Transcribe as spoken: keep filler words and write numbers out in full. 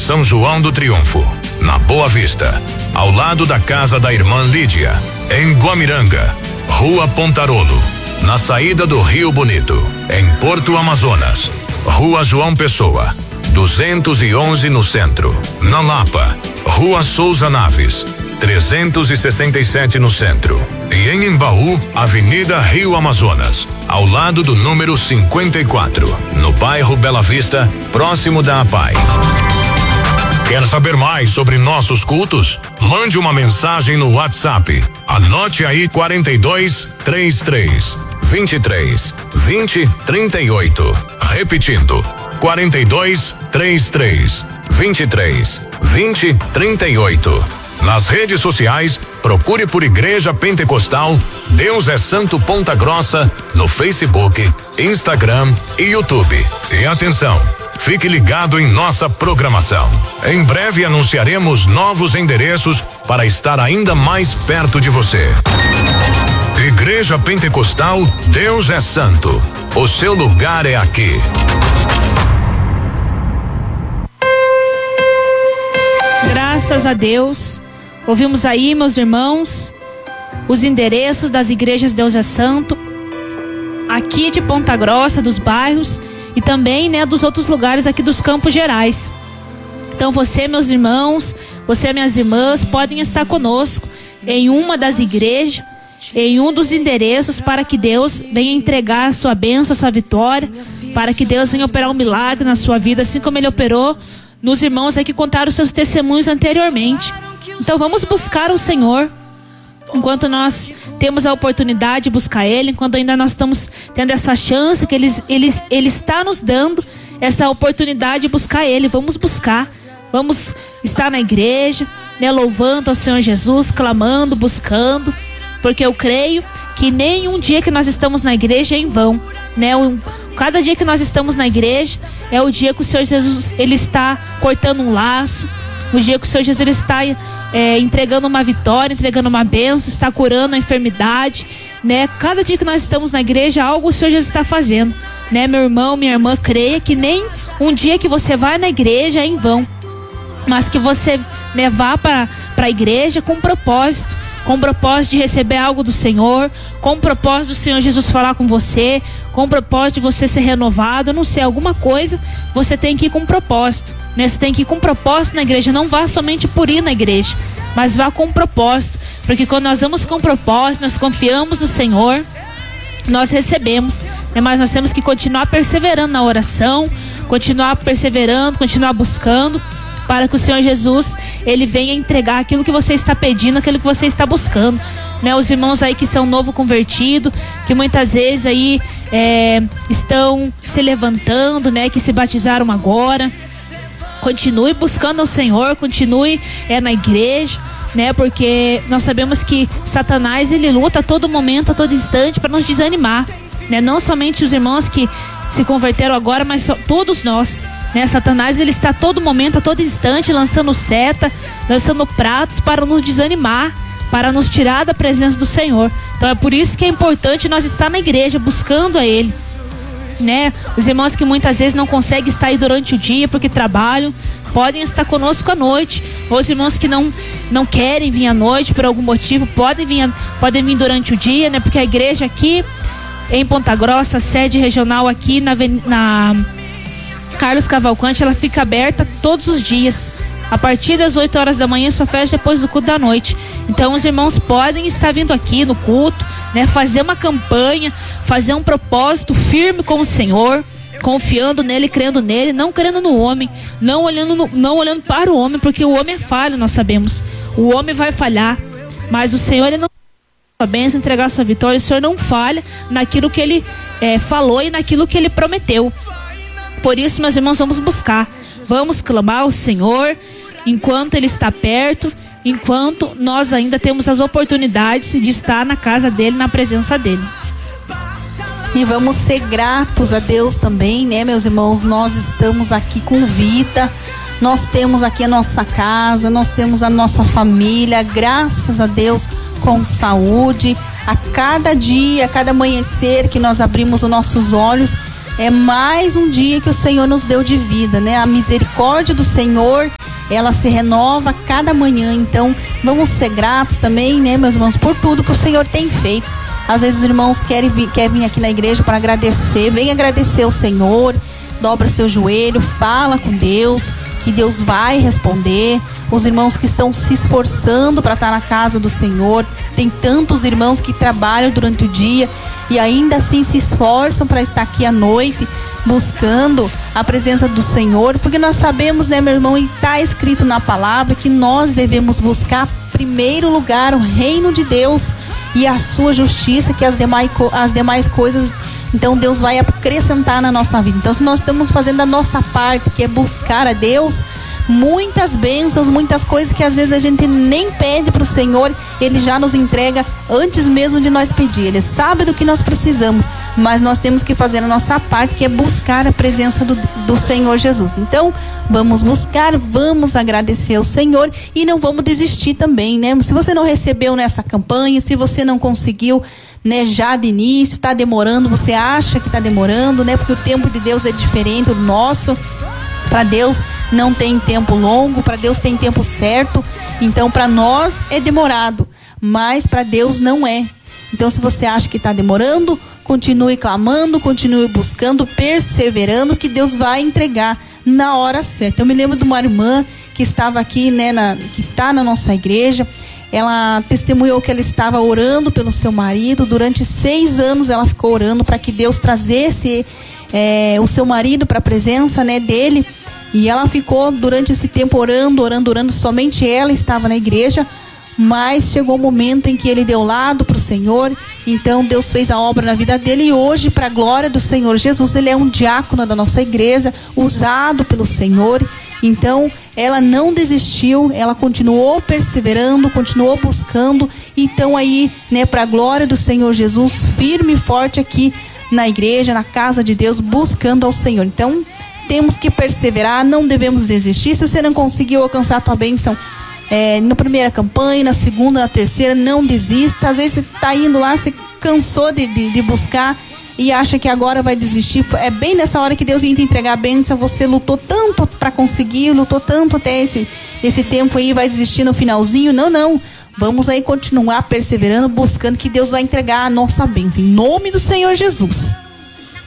São João do Triunfo, na Boa Vista, ao lado da casa da irmã Lídia, em Guamiranga, Rua Pontarolo, na saída do Rio Bonito, em Porto Amazonas, Rua João Pessoa, duzentos e onze no centro. Na Lapa, Rua Souza Naves, trezentos e sessenta e sete no centro. E em Embaú, Avenida Rio Amazonas, ao lado do número cinquenta e quatro, no bairro Bela Vista, próximo da APAI. Quer saber mais sobre nossos cultos? Mande uma mensagem no WhatsApp. Anote aí quarenta e dois, trinta e três, vinte e três, vinte, trinta e oito. Repetindo, quarenta e dois, trinta e três, vinte e três, vinte, trinta e oito. Nas redes sociais, procure por Igreja Pentecostal Deus é Santo Ponta Grossa no Facebook, Instagram e YouTube. E atenção, fique ligado em nossa programação. Em breve anunciaremos novos endereços para estar ainda mais perto de você. Igreja Pentecostal Deus é Santo. O seu lugar é aqui. Graças a Deus. Ouvimos aí, meus irmãos, os endereços das igrejas Deus é Santo, aqui de Ponta Grossa, dos bairros e também, né, dos outros lugares aqui dos Campos Gerais. Então você, meus irmãos, você, minhas irmãs, podem estar conosco em uma das igrejas, em um dos endereços, para que Deus venha entregar a sua bênção, a sua vitória, para que Deus venha operar um milagre na sua vida, assim como Ele operou nos irmãos aí que contaram seus testemunhos anteriormente. Então vamos buscar o Senhor, enquanto nós temos a oportunidade de buscar Ele, enquanto ainda nós estamos tendo essa chance que Ele, Ele, Ele está nos dando, essa oportunidade de buscar Ele. Vamos buscar, vamos estar na igreja, né, louvando ao Senhor Jesus, clamando, buscando, porque eu creio que nenhum dia que nós estamos na igreja é em vão, né? O, cada dia que nós estamos na igreja é o dia que o Senhor Jesus, Ele está cortando um laço, o dia que o Senhor Jesus, Ele está é, entregando uma vitória, entregando uma bênção, está curando a enfermidade, né? Cada dia que nós estamos na igreja, algo o Senhor Jesus está fazendo, né? Meu irmão, minha irmã, creia que nem um dia que você vai na igreja é em vão, mas que você, né, vá para a igreja com propósito, com propósito de receber algo do Senhor, com propósito do Senhor Jesus falar com você, com propósito de você ser renovado, eu não sei, alguma coisa, você tem que ir com propósito, né? Você tem que ir com propósito na igreja, não vá somente por ir na igreja, mas vá com propósito, porque quando nós vamos com propósito, nós confiamos no Senhor, nós recebemos, né? Mas nós temos que continuar perseverando na oração, continuar perseverando, continuar buscando, para que o Senhor Jesus, Ele venha entregar aquilo que você está pedindo, aquilo que você está buscando, né? Os irmãos aí que são novo convertido, que muitas vezes aí é, estão se levantando, né? Que se batizaram agora, continue buscando ao Senhor, continue é, na igreja, né? Porque nós sabemos que Satanás, ele luta a todo momento, a todo instante para nos desanimar, né? Não somente os irmãos que se converteram agora, mas so, todos nós, né? Satanás, ele está a todo momento, a todo instante lançando seta, lançando pratos para nos desanimar, para nos tirar da presença do Senhor. Então é por isso que é importante nós estar na igreja buscando a Ele, né? Os irmãos que muitas vezes não conseguem estar aí durante o dia porque trabalham, podem estar conosco à noite. Ou os irmãos que não, não querem vir à noite por algum motivo, podem vir, podem vir durante o dia, né? Porque a igreja aqui em Ponta Grossa, a sede regional aqui na, na Carlos Cavalcante, ela fica aberta todos os dias. A partir das oito horas da manhã, só fecha depois do culto da noite. Então os irmãos podem estar vindo aqui no culto, né? Fazer uma campanha, fazer um propósito firme com o Senhor, confiando nele, crendo nele, não crendo no homem, não olhando, no, não olhando para o homem, porque o homem é falho, nós sabemos. O homem vai falhar, mas o Senhor, Ele não a bênção, entregar a sua vitória. O Senhor não falha naquilo que Ele é, falou e naquilo que Ele prometeu. Por isso, meus irmãos, vamos buscar, vamos clamar ao Senhor enquanto Ele está perto, enquanto nós ainda temos as oportunidades de estar na casa dEle, na presença dEle. E vamos ser gratos a Deus também, né, meus irmãos? Nós estamos aqui com vida, nós temos aqui a nossa casa, nós temos a nossa família, graças a Deus, com saúde. A cada dia, a cada amanhecer que nós abrimos os nossos olhos, é mais um dia que o Senhor nos deu de vida, né? A misericórdia do Senhor, ela se renova cada manhã. Então, vamos ser gratos também, né, meus irmãos, por tudo que o Senhor tem feito. Às vezes os irmãos querem vir, querem vir aqui na igreja para agradecer. Vem agradecer ao Senhor, dobra seu joelho, fala com Deus, que Deus vai responder. Os irmãos que estão se esforçando para estar na casa do Senhor, tem tantos irmãos que trabalham durante o dia e ainda assim se esforçam para estar aqui à noite, buscando a presença do Senhor, porque nós sabemos, né, meu irmão, e está escrito na palavra que nós devemos buscar em primeiro lugar o reino de Deus e a sua justiça, que as demais, as demais coisas, então Deus vai acrescentar na nossa vida. Então, se nós estamos fazendo a nossa parte, que é buscar a Deus, muitas bênçãos, muitas coisas que às vezes a gente nem pede para o Senhor, Ele já nos entrega antes mesmo de nós pedir. Ele sabe do que nós precisamos, mas nós temos que fazer a nossa parte, que é buscar a presença do, do Senhor Jesus. Então, vamos buscar, vamos agradecer ao Senhor e não vamos desistir também, né? Se você não recebeu nessa campanha, se você não conseguiu, né, já de início, está demorando, você acha que está demorando, né? Porque o tempo de Deus é diferente do nosso. Para Deus não tem tempo longo, para Deus tem tempo certo. Então, para nós é demorado, mas para Deus não é. Então, se você acha que está demorando, continue clamando, continue buscando, perseverando, que Deus vai entregar na hora certa. Eu me lembro de uma irmã que estava aqui, né, na, que está na nossa igreja. Ela testemunhou que ela estava orando pelo seu marido. Durante seis anos ela ficou orando para que Deus trazesse é, o seu marido para a presença, né, dele. E ela ficou durante esse tempo orando, orando, orando. Somente ela estava na igreja. Mas chegou o momento em que ele deu lado para o Senhor. Então Deus fez a obra na vida dele. E hoje, para a glória do Senhor Jesus, ele é um diácono da nossa igreja, usado pelo Senhor. Então ela não desistiu, ela continuou perseverando, continuou buscando. Então aí, né, para a glória do Senhor Jesus, firme e forte aqui na igreja, na casa de Deus, buscando ao Senhor. Então temos que perseverar, não devemos desistir. Se você não conseguiu alcançar a tua bênção É, na primeira campanha, na segunda, na terceira, não desista. Às vezes você está indo lá, você cansou de, de, de buscar e acha que agora vai desistir. É bem nessa hora que Deus ia te entregar a bênção. Você lutou tanto para conseguir, lutou tanto até esse, esse tempo aí, vai desistir no finalzinho. Não, não. Vamos aí continuar perseverando, buscando, que Deus vai entregar a nossa bênção. Em nome do Senhor Jesus.